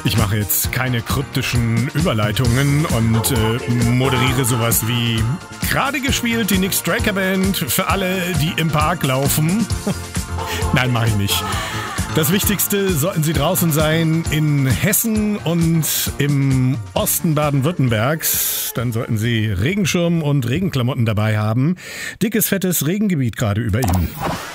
Ich mache jetzt keine kryptischen Überleitungen und moderiere sowas wie gerade gespielt die Nick Striker Band für alle, die im Park laufen. Nein, mache ich nicht. Das Wichtigste, sollten Sie draußen sein in Hessen und im Osten Baden-Württembergs, dann sollten Sie Regenschirm und Regenklamotten dabei haben. Dickes, fettes Regengebiet gerade über Ihnen.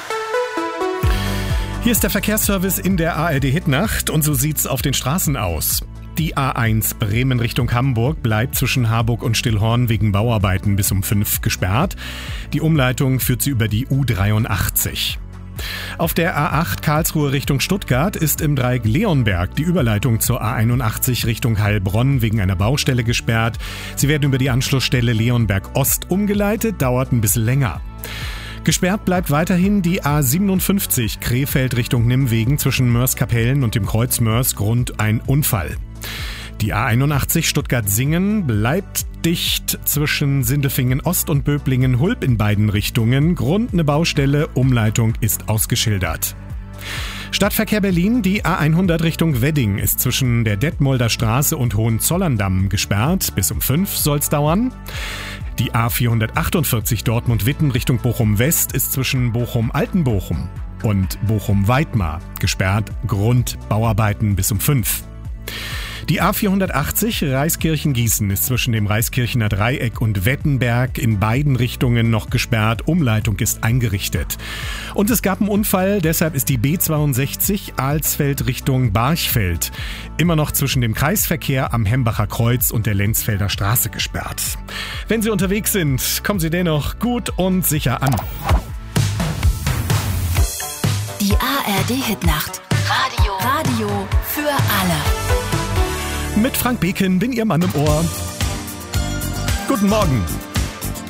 Hier ist der Verkehrsservice in der ARD-Hitnacht und so sieht's auf den Straßen aus. Die A1 Bremen Richtung Hamburg bleibt zwischen Harburg und Stillhorn wegen Bauarbeiten bis um 5 gesperrt. Die Umleitung führt sie über die U83. Auf der A8 Karlsruhe Richtung Stuttgart ist im Dreieck Leonberg die Überleitung zur A81 Richtung Heilbronn wegen einer Baustelle gesperrt. Sie werden über die Anschlussstelle Leonberg Ost umgeleitet, dauert ein bisschen länger. Gesperrt bleibt weiterhin die A57 Krefeld Richtung Nimwegen zwischen Mörs-Kapellen und dem Kreuz Mörs, Grund ein Unfall. Die A81 Stuttgart-Singen bleibt dicht zwischen Sindelfingen Ost und Böblingen-Hulb in beiden Richtungen. Grund eine Baustelle, Umleitung ist ausgeschildert. Stadtverkehr Berlin, die A100 Richtung Wedding ist zwischen der Detmolder Straße und Hohenzollern-Damm gesperrt. Bis um 5 soll's dauern. Die A448 Dortmund-Witten Richtung Bochum-West ist zwischen Bochum-Altenbochum und Bochum-Weidmar gesperrt. Grund Bauarbeiten bis um 5. Die A480 Reiskirchen-Gießen ist zwischen dem Reiskirchener Dreieck und Wettenberg in beiden Richtungen noch gesperrt. Umleitung ist eingerichtet. Und es gab einen Unfall, deshalb ist die B62 Alsfeld Richtung Barchfeld immer noch zwischen dem Kreisverkehr am Hembacher Kreuz und der Lenzfelder Straße gesperrt. Wenn Sie unterwegs sind, kommen Sie dennoch gut und sicher an. Die ARD-Hitnacht. Radio für alle. Mit Frank Beken bin Ihr Mann im Ohr. Guten Morgen.